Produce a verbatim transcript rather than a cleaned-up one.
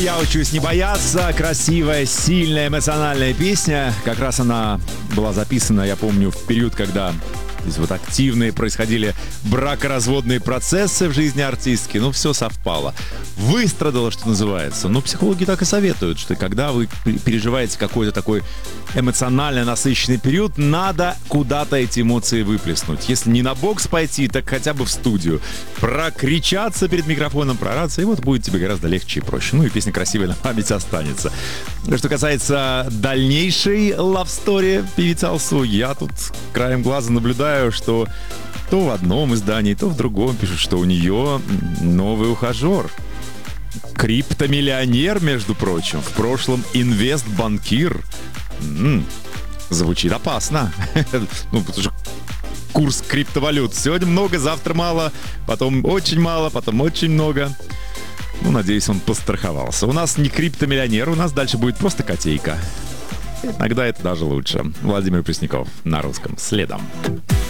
Я учусь не бояться. Красивая, сильная, эмоциональная песня. Как раз она была записана, я помню, в период, когда здесь вот активные происходили бракоразводные процессы в жизни артистки. Ну, все совпало. Выстрадало, что называется. Но психологи так и советуют, что когда вы переживаете какой-то такой эмоционально насыщенный период, надо куда-то эти эмоции выплеснуть. Если не на бокс пойти, так хотя бы в студию. Прокричаться перед микрофоном, проораться, и вот будет тебе гораздо легче и проще. Ну и песня красивая на память останется. Что касается дальнейшей лавстори певицы Алсу, я тут краем глаза наблюдаю, что то в одном издании, то в другом пишут, что у нее новый ухажер. Криптомиллионер, между прочим. В прошлом инвестбанкир. М-м, звучит опасно. Ну, потому что курс криптовалют сегодня много, завтра мало, потом очень мало, потом очень много. Ну, надеюсь, он постраховался. У нас не криптомиллионер, у нас дальше будет просто котейка. Иногда это даже лучше. Владимир Пресняков на русском. Следом.